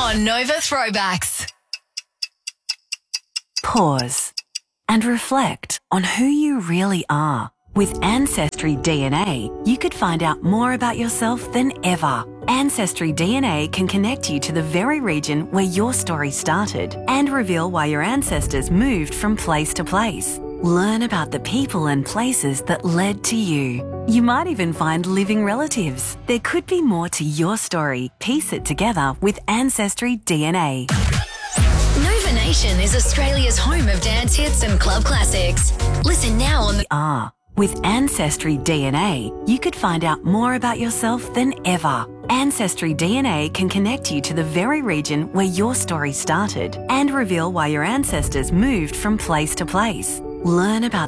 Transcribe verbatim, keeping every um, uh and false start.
on Nova Throwbacks. Pause and reflect on who you really are. With Ancestry D N A, you could find out more about yourself than ever. Ancestry D N A can connect you to the very region where your story started and reveal why your ancestors moved from place to place. Learn about the people and places that led to you. You might even find living relatives. There could be more to your story. Piece it together with Ancestry D N A. Nova Nation is Australia's home of dance hits and club classics. Listen now on the... Ah. With Ancestry D N A, you could find out more about yourself than ever. Ancestry D N A can connect you to the very region where your story started and reveal why your ancestors moved from place to place. Learn about